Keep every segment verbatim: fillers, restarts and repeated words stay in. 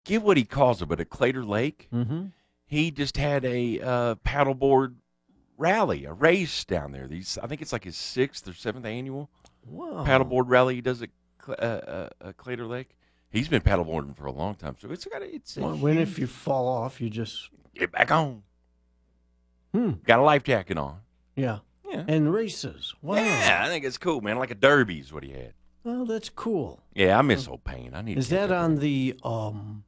forget what he calls it, but at Claytor Lake, Mm-hmm. he just had a uh, paddleboard rally, a race down there. These, I think it's like his sixth or seventh annual Wow. paddleboard rally he does at Cl- uh, uh, uh, Claytor Lake. He's been paddleboarding for a long time, so it's got a, it's a Well, when huge- if you fall off, you just get back on. hmm. Got a life jacket on. Yeah. Yeah. And races. Wow. Yeah, I think it's cool, man. Like a derby is what he had. Well, that's cool. Yeah, I miss old Payne. I need. Is to get that up on there. the um,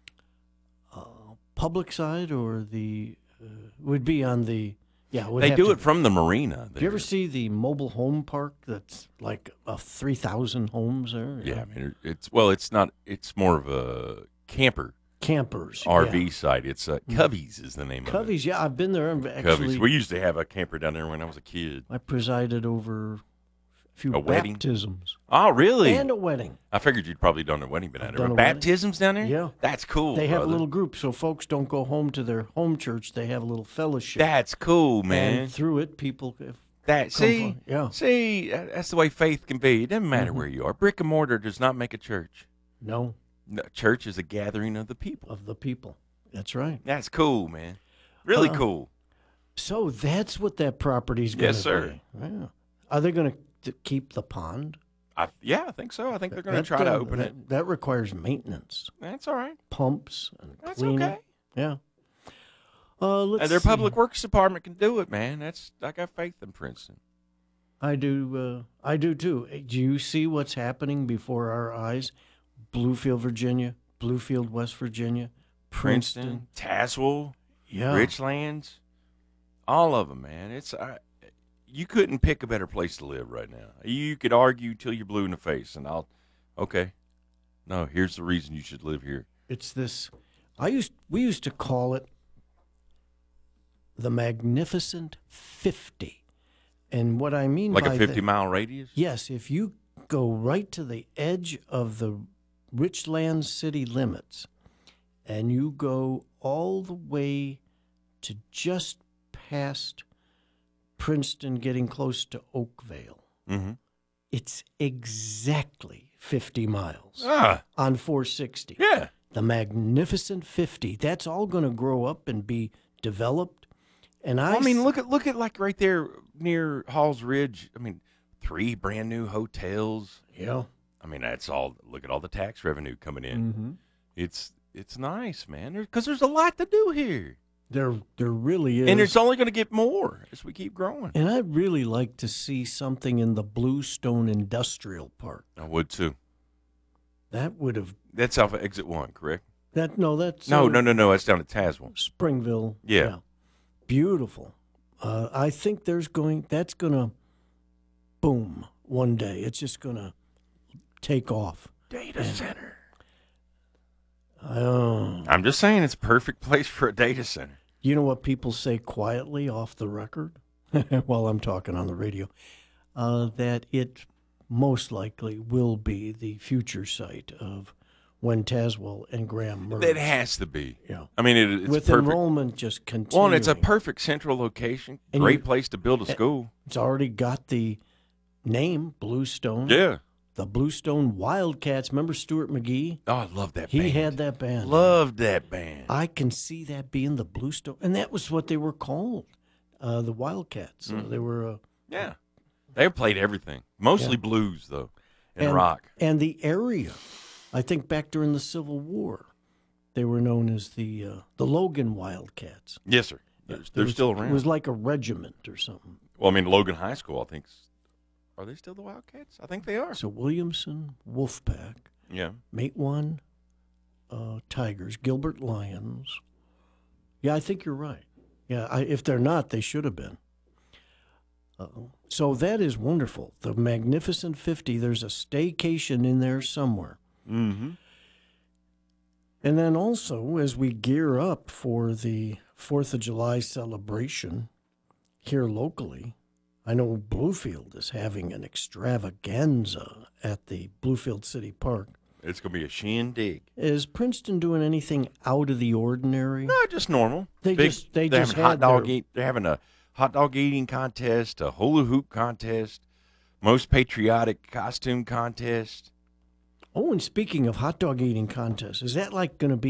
uh, public side or the uh, would be on the yeah? would They have do to it from the marina. Do you ever there. see the mobile home park that's like uh, three thousand homes there? Yeah, I mean it- it's well, it's not. It's more of a camper Campers. R V yeah. site. It's uh, Covey's is the name of it. Covey's, yeah, I've been there. I've Actually, Covey's. We used to have a camper down there when I was a kid. I presided over a few A wedding? baptisms Oh, really? and a wedding. I figured you'd probably done a wedding been I've out done there. a But wedding. baptisms down there? Yeah. That's cool. They have a brother. little group, so folks don't go home to their home church. They have a little fellowship. That's cool, man. And through it, people. If, That come see, from- yeah. see, that- that's the way faith can be. It doesn't matter Mhm. where you are. Brick and mortar does not make a church. no, No, church is a gathering of the people. of the people. That's right. That's cool, man. Really Uh, cool. So that's what that property's going to Yes, sir. be. Yeah. Are they going to keep the pond? I, yeah, I think so. I think they're going to That, try to uh, open that, it. That requires maintenance, That's all right. pumps, and That's cleaning. okay. Yeah. Uh, let's And their see. public works department can do it, man. That's I got faith in Princeton. I do. Uh, I do too. Do you see what's happening before our eyes? Bluefield, Virginia. Bluefield, West Virginia. Princeton. Princeton, Tazewell, Yeah. Richlands, all of them, man. It's I, you couldn't pick a better place to live right now. You could argue till you're blue in the face, and I'll, okay, no, here's the reason you should live here. It's this. I used. We used to call it the Magnificent Fifty, and what I mean Like by a fifty that- mile radius. Yes, if you go right to the edge of the Richland city limits and you go all the way to just past Princeton, getting close to Oakville, Mm-hmm. it's exactly fifty miles Ah, on four sixty. yeah. The Magnificent fifty. That's all going to grow up and be developed. And I, Well, I mean, look at look at like right there near Halls Ridge. I mean, three brand new hotels. yeah. I mean, that's all. Look at all the tax revenue coming in. Mm-hmm. It's it's nice, man. Because there's a lot to do here, There, there really is. and it's only going to get more as we keep growing. And I'd really like to see something in the Bluestone Industrial Park. I would too. That would have That's off of exit one, correct? that. No, that's No, uh, no, no, no. That's down at Tazewell. Springville. Yeah. Beautiful. Uh, I think there's going. That's gonna boom one day. It's just gonna take off. Data center. Oh, I'm just saying, it's a perfect place for a data center. you know what people say quietly off the record while I'm talking on the radio, uh, that it most likely will be the future site of when Tazewell and Graham merge. It has to be. Yeah. I mean, it, it's With perfect. enrollment just continuing. Well, and it's a perfect central location. And Great you- place to build a school. It's already got the name Bluestone. Yeah. The Bluestone Wildcats. Remember Stuart McGee? Oh, I love that He band. had that band. Loved that band. I can see that being the Bluestone, and that was what they were called, uh, the Wildcats. Uh, Mhm. they were, uh, Yeah. They played everything. Mostly Yeah. blues, though, and, and rock. and the area. I think back during the Civil War, they were known as the uh, the Logan Wildcats. Yes, sir. They're, It they're was- still around. It was like a regiment or something. well, I mean, Logan High School, I think. Are they still the Wildcats? I think they are. So Williamson Wolfpack, Yeah. Mate One, uh, Tigers, Gilbert Lions. Yeah, I think you're right. Yeah, I, if they're not, they should have been. Uh-oh. So that is wonderful. The Magnificent fifty, there's a staycation in there somewhere. Mm-hmm. And then also, as we gear up for the fourth of July celebration here locally, I know Bluefield is having an extravaganza at the Bluefield City Park. It's going to be a shindig. Is Princeton doing anything out of the ordinary? No, just normal. They Big- just- they they're just having hot had dog their- eat. They're having a hot dog eating contest, a hula hoop contest, most patriotic costume contest. Oh, and speaking of hot dog eating contests, is that like going to be